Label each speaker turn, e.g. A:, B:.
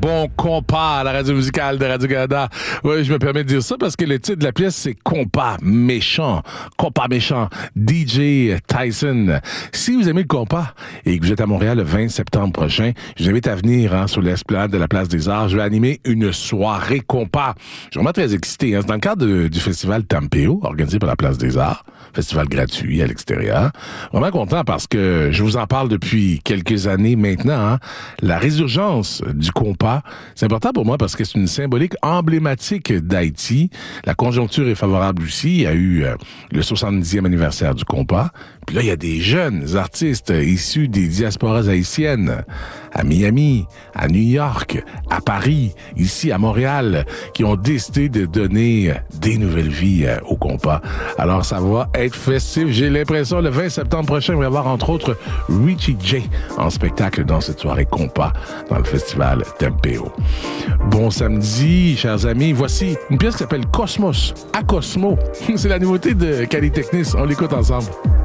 A: bon compas à la radio musicale de Radio-Canada. Oui, je me permets de dire ça parce que le titre de la pièce, c'est Compas méchant. Compas méchant. DJ Tyson. Si vous aimez le compas et que vous êtes à Montréal le 20 septembre prochain, je vous invite à venir sur l'esplanade de la Place des Arts. Je vais animer une soirée compas. Je suis vraiment très excité. C'est dans le cadre du festival Tampeo, organisé par la Place des Arts. Festival gratuit à l'extérieur. Vraiment content parce que je vous en parle depuis quelques années maintenant. La résurgence du compas, c'est important pour moi parce que c'est une symbolique emblématique d'Haïti. La conjoncture est favorable aussi. Il y a eu le 70e anniversaire du compas. Puis là, il y a des jeunes artistes issus des diasporas haïtiennes à Miami, à New York, à Paris, ici à Montréal, qui ont décidé de donner des nouvelles vies au compas. Alors, ça va être festif. J'ai l'impression, le 20 septembre prochain, il va y avoir entre autres Richie J en spectacle dans cette soirée compas dans le festival Tampeo. Bon samedi, chers amis. Voici une pièce qui s'appelle Cosmos, à Cosmo. C'est la nouveauté de Cali Technis. On l'écoute ensemble.